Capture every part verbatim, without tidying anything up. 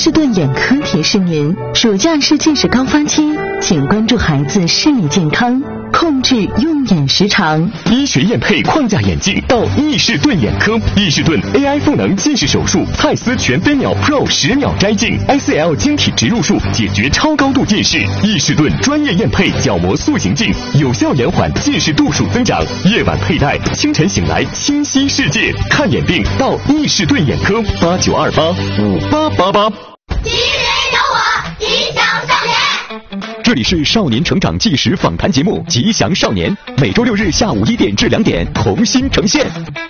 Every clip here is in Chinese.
士顿眼科提示您：暑假是近视高发期，请关注孩子视力健康，控制用眼时长。 医学验配框架眼镜到易士顿眼科，易士顿 A I 赋能近视手术，蔡司全飞秒 Pro 十秒摘镜 ，S L 晶体植入术解决超高度近视。易士顿专业验配角膜塑形镜，有效延缓近视度数增长。夜晚佩戴，清晨醒来清晰世界。看眼病到易士顿眼科，八九二八五八八八。 吉人有我，吉祥少年。 这里是少年成长纪实访谈节目《吉祥少年》，每周六日下午一点至两点同心呈现。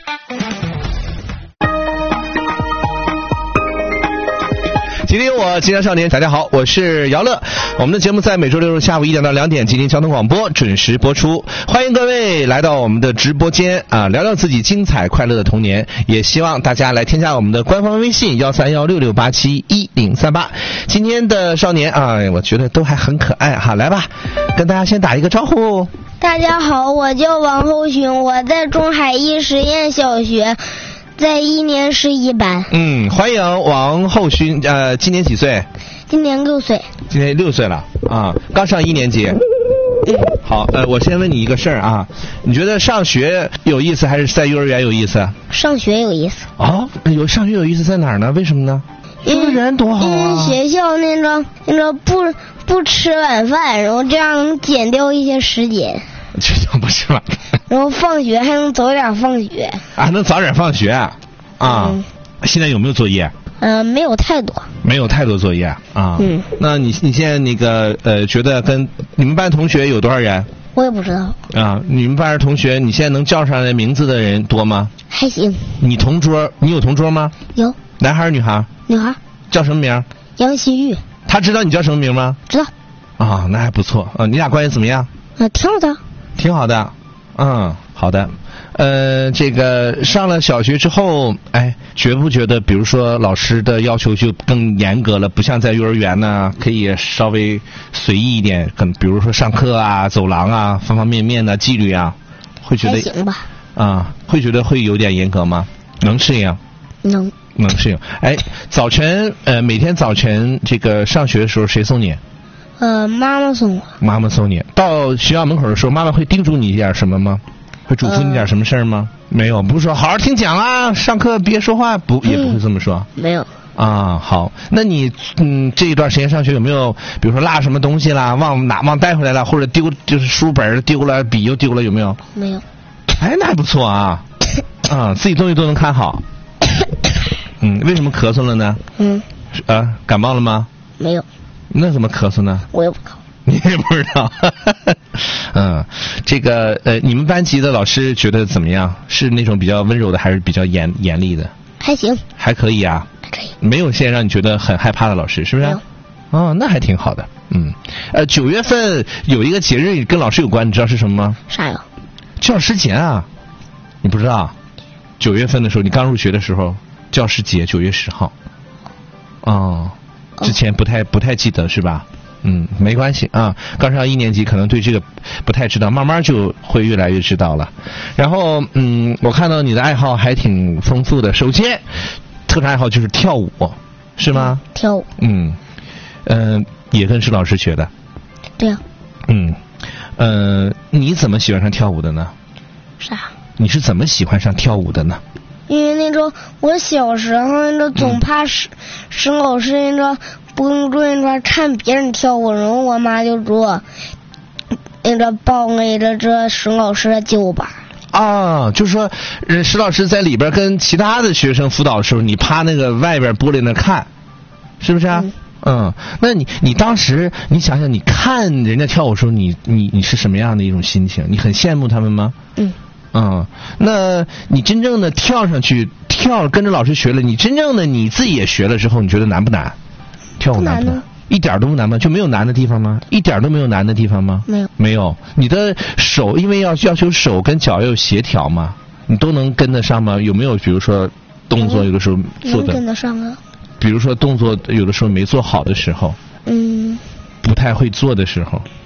吉林有我，吉祥少年，大家好，我是姚乐。我们的节目在每周六日下午一点到两点，吉林交通广播准时播出。欢迎各位来到我们的直播间啊，聊聊自己精彩快乐的童年。也希望大家来添加我们的官方微信幺三幺六六八七一零三八。今天的少年啊，我觉得都还很可爱哈，来吧，跟大家先打一个招呼。 大家好，我叫王后勋，我在中海一实验小学。在一年十一班。 嗯，欢迎王后勋，呃，今年几岁？ 今年六岁。 今年六岁了啊，刚上一年级。嗯，好，呃，我先问你一个事儿啊，你觉得上学有意思还是在幼儿园有意思？ 上学有意思。 哦，有上学有意思在哪儿呢？为什么呢？幼儿园多好啊！ 因为学校那个那个不不吃晚饭，然后这样能减掉一些时间。 学校不吃晚饭。 然后放学还能早点放学， 还能早点放学啊！嗯、现在有没有作业？ 嗯、呃，没有太多， 没有太多作业啊。嗯，那你你现在那个呃，觉得跟你们班同学有多少人？ 我也不知道啊。你们班的同学，你现在能叫上来名字的人多吗？ 还行。 你同桌，你有同桌吗？ 有。 男孩女孩？ 女孩。 叫什么名？ 杨希玉。 他知道你叫什么名吗？ 知道。 啊，那还不错啊。你俩关系怎么样？ 啊，挺好的。 挺好的。嗯，好的。呃，这个上了小学之后，哎，觉不觉得，比如说老师的要求就更严格了，不像在幼儿园呢，可以稍微随意一点，跟比如说上课啊、走廊啊、方方面面的纪律啊，会觉得还行吧？ 啊，会觉得会有点严格吗？能适应？ 能。 能适应。哎，早晨，呃，每天早晨这个上学的时候，谁送你？ 呃，妈妈送我。 妈妈送你到学校门口的时候，妈妈会叮嘱你一点什么吗？会嘱咐你点什么事儿吗？呃、没有，不是说好好听讲啊，上课别说话，不、嗯、也不会这么说。 没有。 啊，好，那你嗯这一段时间上学有没有，比如说落什么东西啦，忘拿忘带回来了，或者丢就是书本丢了，笔又丢了，有没有？ 没有。 哎，那还不错啊，啊，自己东西都能看好。嗯，为什么咳嗽了呢？ 嗯。 啊，感冒了吗？ 没有。 那怎么咳嗽呢？ 我也不知道。 你也不知道。嗯，这个呃，你们班级的老师觉得怎么样？是那种比较温柔的，还是比较严严厉的？ 还行。 还可以啊。 还可以。没有现在让你觉得很害怕的老师，是不是？ 没有。 哦，那还挺好的。嗯，呃，九月份有一个节日跟老师有关，你知道是什么吗？ 啥呀？ 教师节啊！你不知道？九月份的时候，你刚入学的时候，教师节九月十号。哦。之前不太不太记得是吧？嗯，没关系啊。刚上一年级可能对这个不太知道，慢慢就会越来越知道了。然后嗯，我看到你的爱好还挺丰富的。首先，特长爱好就是跳舞，是吗？ 嗯、跳舞。 嗯嗯、呃，也跟是老师学的。 对呀、 啊。嗯呃，你怎么喜欢上跳舞的呢？ 啥？ 你是怎么喜欢上跳舞的呢？ 因为那个我小时候那个总怕沈沈老师那个不跟注意说看别人跳舞，然后我妈就说那个报那个这沈老师的旧吧。 啊，就是说沈老师在里边跟其他的学生辅导的时候，你趴那个外边玻璃那看，是不是啊？嗯, 嗯，那你你当时你想想，你看人家跳舞的时候，你你你是什么样的一种心情？你很羡慕他们吗？ 嗯。 嗯，那你真正的跳上去跳跟着老师学了，你真正的你自己也学了之后，你觉得难不难？跳舞难不难？一点都不难吗？就没有难的地方吗？一点都没有难的地方吗？ 没有。 没有。你的手因为要要求手跟脚要有协调嘛，你都能跟得上吗？有没有比如说动作有的时候做的？ 能跟得上啊。 比如说动作有的时候没做好的时候。 嗯。 不太会做的时候。